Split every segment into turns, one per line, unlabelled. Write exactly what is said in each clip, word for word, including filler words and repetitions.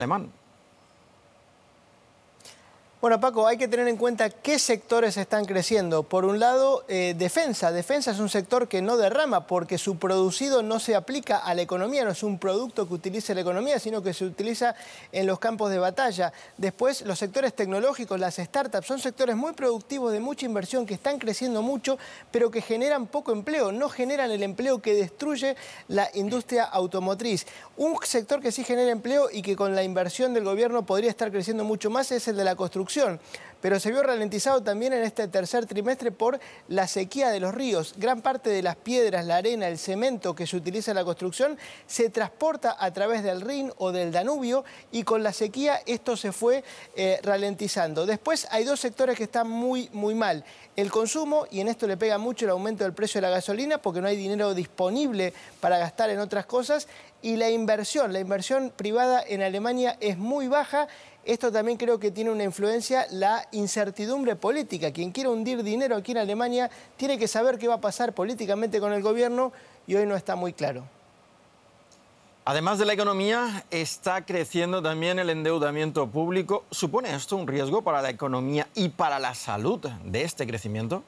alemán.
Bueno, Paco, hay que tener en cuenta qué sectores están creciendo. Por un lado, eh, defensa. Defensa es un sector que no derrama porque su producido no se aplica a la economía, no es un producto que utilice la economía, sino que se utiliza en los campos de batalla. Después, los sectores tecnológicos, las startups, son sectores muy productivos de mucha inversión que están creciendo mucho, pero que generan poco empleo, no generan el empleo que destruye la industria automotriz. Un sector que sí genera empleo y que con la inversión del gobierno podría estar creciendo mucho más es el de la construcción. Pero se vio ralentizado también en este tercer trimestre por la sequía de los ríos. Gran parte de las piedras, la arena, el cemento que se utiliza en la construcción se transporta a través del Rin o del Danubio y con la sequía esto se fue eh, ralentizando. Después hay dos sectores que están muy, muy mal. El consumo, y en esto le pega mucho el aumento del precio de la gasolina porque no hay dinero disponible para gastar en otras cosas, y la inversión. La inversión privada en Alemania es muy baja. Esto también creo que tiene una influencia la incertidumbre política. Quien quiera hundir dinero aquí en Alemania tiene que saber qué va a pasar políticamente con el gobierno y hoy no está muy claro.
Además de la economía, está creciendo también el endeudamiento público. ¿Supone esto un riesgo para la economía y para la salud de este crecimiento?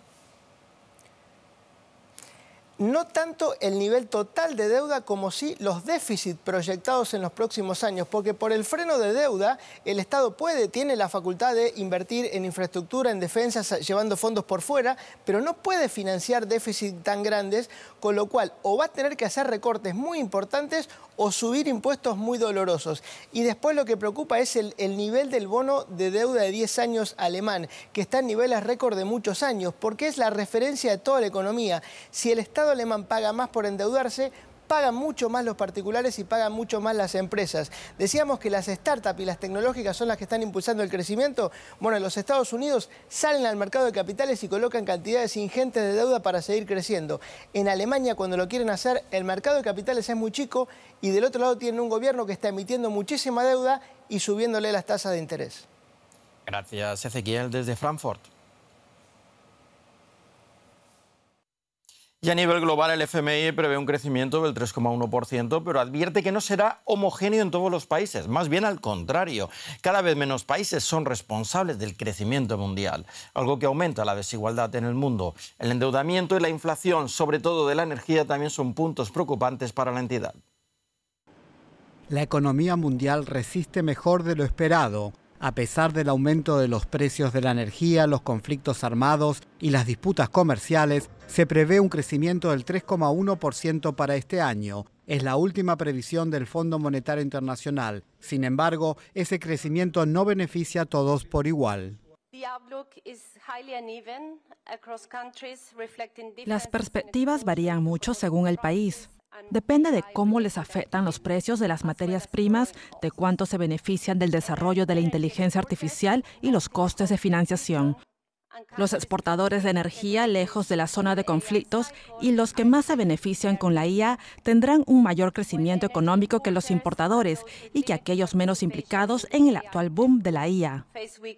No tanto el nivel total de deuda como sí los déficits proyectados en los próximos años, porque por el freno de deuda el Estado puede, tiene la facultad de invertir en infraestructura, en defensa, llevando fondos por fuera, pero no puede financiar déficits tan grandes, con lo cual o va a tener que hacer recortes muy importantes o subir impuestos muy dolorosos. Y después lo que preocupa es el, el nivel del bono de deuda de diez años alemán, que está en niveles récord de muchos años, porque es la referencia de toda la economía. Si el Estado alemán paga más por endeudarse, pagan mucho más los particulares y pagan mucho más las empresas. Decíamos que las startups y las tecnológicas son las que están impulsando el crecimiento. Bueno, los Estados Unidos salen al mercado de capitales y colocan cantidades ingentes de deuda para seguir creciendo. En Alemania, cuando lo quieren hacer, el mercado de capitales es muy chico y del otro lado tienen un gobierno que está emitiendo muchísima deuda y subiéndole las tasas de interés.
Gracias, Ezequiel, desde Frankfurt. Y a nivel global el F M I prevé un crecimiento del tres coma uno por ciento, pero advierte que no será homogéneo en todos los países, más bien al contrario. Cada vez menos países son responsables del crecimiento mundial, algo que aumenta la desigualdad en el mundo. El endeudamiento y la inflación, sobre todo de la energía, también son puntos preocupantes para la entidad.
La economía mundial resiste mejor de lo esperado. A pesar del aumento de los precios de la energía, los conflictos armados y las disputas comerciales, se prevé un crecimiento del tres coma uno por ciento para este año. Es la última previsión del Fondo Monetario Internacional. Sin embargo, ese crecimiento no beneficia a todos por igual.
Las perspectivas varían mucho según el país. Depende de cómo les afectan los precios de las materias primas, de cuánto se benefician del desarrollo de la inteligencia artificial y los costes de financiación. Los exportadores de energía lejos de la zona de conflictos y los que más se benefician con la I A tendrán un mayor crecimiento económico que los importadores y que aquellos menos implicados en el actual boom de la I A.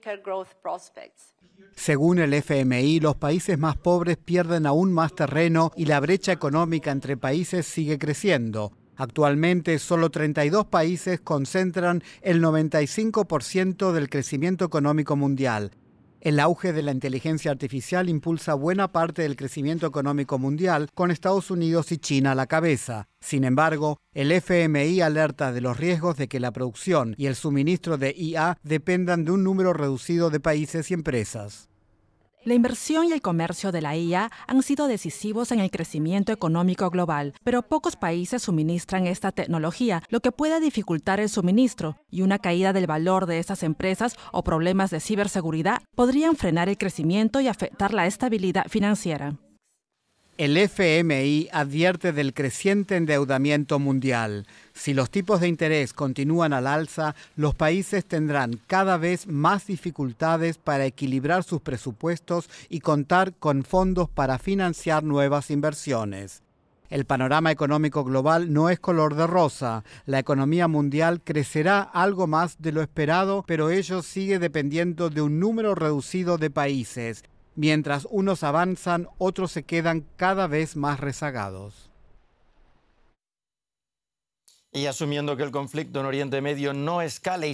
Según el F M I, los países más pobres pierden aún más terreno y la brecha económica entre países sigue creciendo. Actualmente, solo treinta y dos países concentran el noventa y cinco por ciento del crecimiento económico mundial. El auge de la inteligencia artificial impulsa buena parte del crecimiento económico mundial, con Estados Unidos y China a la cabeza. Sin embargo, el F M I alerta de los riesgos de que la producción y el suministro de I A dependan de un número reducido de países y empresas.
La inversión y el comercio de la I A han sido decisivos en el crecimiento económico global, pero pocos países suministran esta tecnología, lo que puede dificultar el suministro, y una caída del valor de estas empresas o problemas de ciberseguridad podrían frenar el crecimiento y afectar la estabilidad financiera.
El F M I advierte del creciente endeudamiento mundial. Si los tipos de interés continúan al alza, los países tendrán cada vez más dificultades para equilibrar sus presupuestos y contar con fondos para financiar nuevas inversiones. El panorama económico global no es color de rosa. La economía mundial crecerá algo más de lo esperado, pero ello sigue dependiendo de un número reducido de países. Mientras unos avanzan, otros se quedan cada vez más rezagados.
Y asumiendo que el conflicto en Oriente Medio no escale y